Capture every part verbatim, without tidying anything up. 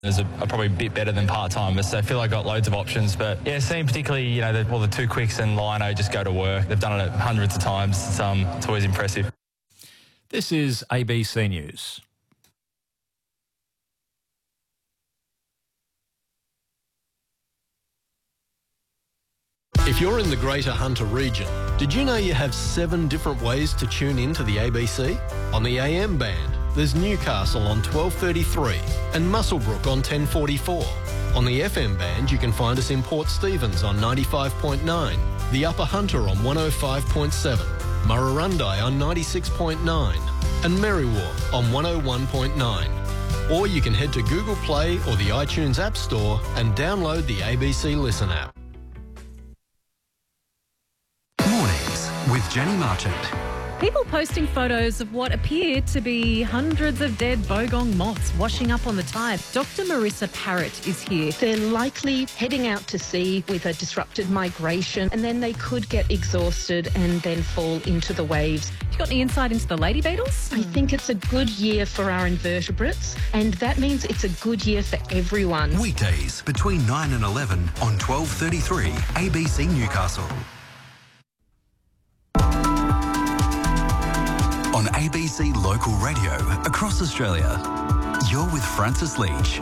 There's a, a probably a bit better than part-timers, so I feel like I got loads of options. But yeah, seeing particularly, you know, the, well, the Two Quicks and Lino just go to work. They've done it hundreds of times. It's, um, it's always impressive. This is A B C News. If you're in the Greater Hunter region, did you know you have seven different ways to tune in to the A B C? On the A M band, there's Newcastle on twelve thirty-three and Muswellbrook on ten forty-four. On the F M band, you can find us in Port Stephens on ninety-five point nine, the Upper Hunter on one oh five point seven, Murrurundi on ninety-six point nine and Merriwa on one oh one point nine. Or you can head to Google Play or the iTunes App Store and download the A B C Listen app. Mornings with Jenny Marchant. People posting photos of what appear to be hundreds of dead bogong moths washing up on the tide. Doctor Marissa Parrott is here. They're likely heading out to sea with a disrupted migration, and then they could get exhausted and then fall into the waves. You got any insight into the lady beetles? I think it's a good year for our invertebrates, and that means it's a good year for everyone. Weekdays between nine and eleven on twelve thirty-three A B C Newcastle. On A B C Local Radio across Australia, you're with Francis Leach.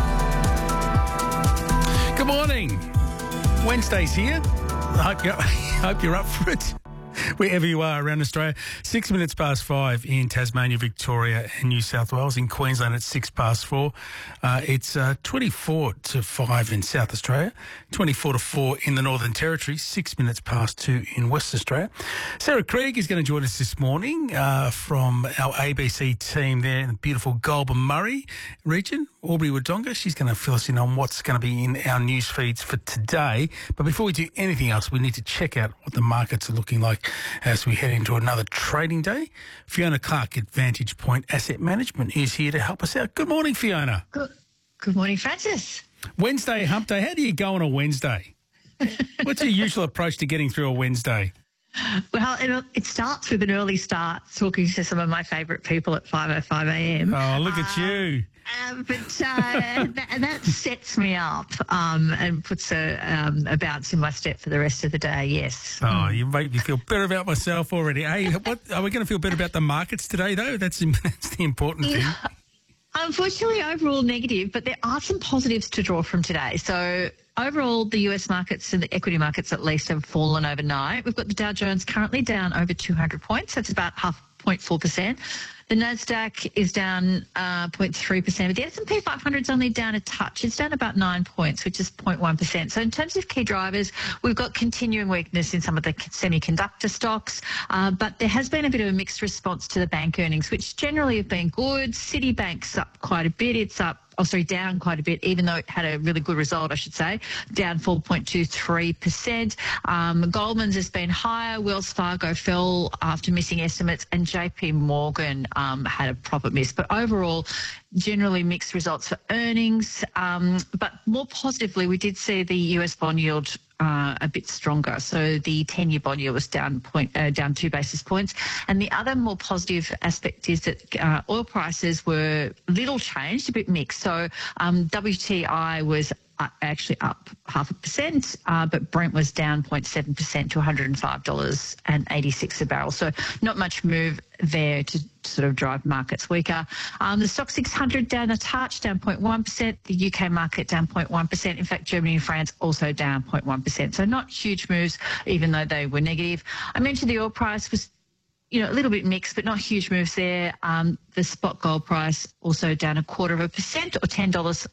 Good morning. Wednesday's here. I hope you're, I hope you're up for it. Wherever you are around Australia. Six minutes past five in Tasmania, Victoria and New South Wales. In Queensland, it's six past four. Uh, it's uh, twenty-four to five in South Australia, twenty-four to four in the Northern Territory, six minutes past two in West Australia. Sarah Craig is going to join us this morning uh, from our A B C team there in the beautiful Goulburn Murray region, Albury-Wodonga. She's going to fill us in on what's going to be in our news feeds for today. But before we do anything else, we need to check out what the markets are looking like as we head into another trading day. Fiona Clark at Vantage Point Asset Management is here to help us out. Good morning, Fiona. Good, good morning, Francis. Wednesday, hump day. How do you go on a Wednesday? What's your usual approach to getting through a Wednesday? Well, it, it starts with an early start, talking to some of my favourite people at five oh five a m. Oh, look at um, you. Um, but uh, that, that sets me up um, and puts a, um, a bounce in my step for the rest of the day, yes. Oh, you make me feel better about myself already. Hey, what, are we going to feel better about the markets today, though? That's, that's the important thing. Yeah. Unfortunately, overall negative, but there are some positives to draw from today. So overall, the U S markets and the equity markets at least have fallen overnight. We've got the Dow Jones currently down over two hundred points. That's about half zero point four percent. The Nasdaq is down uh, zero point three percent, but the S and P five hundred is only down a touch. It's down about nine points, which is zero point one percent. So in terms of key drivers, we've got continuing weakness in some of the semiconductor stocks, uh, but there has been a bit of a mixed response to the bank earnings, which generally have been good. Citibank's up quite a bit. It's up Oh, sorry, down quite a bit, even though it had a really good result, I should say, down four point two three percent. Um, Goldman's has been higher. Wells Fargo fell after missing estimates, and J P Morgan um, had a profit miss. But overall, generally mixed results for earnings. Um, but more positively, we did see the U S bond yield Uh, a bit stronger. So the ten-year bond yield was down point uh, down two basis points. And the other more positive aspect is that uh, oil prices were little changed, a bit mixed. So um, W T I was uh, actually up half a percent, uh, but Brent was down zero point seven percent to one hundred five dollars and eighty-six a barrel. So not much move there to sort of drive markets weaker. Um, the Stock six hundred down a touch, down zero point one percent. The U K market down zero point one percent. In fact, Germany and France also down zero point one percent. So not huge moves, even though they were negative. I mentioned the oil price was, you know, a little bit mixed, but not huge moves there. Um, the spot gold price also down a quarter of a percent, or ten dollars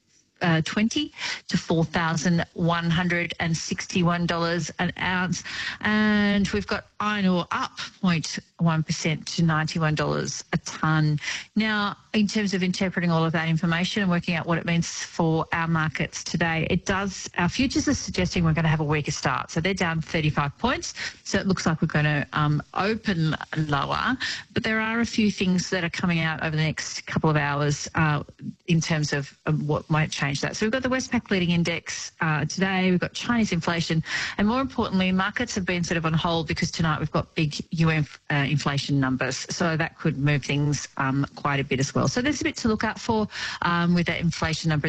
Uh, twenty to four thousand one hundred sixty-one dollars an ounce. And we've got iron ore up zero point one percent to ninety-one dollars a tonne. Now, in terms of interpreting all of that information and working out what it means for our markets today, it does, our futures are suggesting we're going to have a weaker start. So they're down thirty-five points. So it looks like we're going to um, open lower. But there are a few things that are coming out over the next couple of hours uh, in terms of, of what might change that. So we've got the Westpac leading index uh, today. We've got Chinese inflation. And more importantly, markets have been sort of on hold because tonight tonight we've got big U S uh, inflation numbers, so that could move things um, quite a bit as well. So there's a bit to look out for um, with that inflation number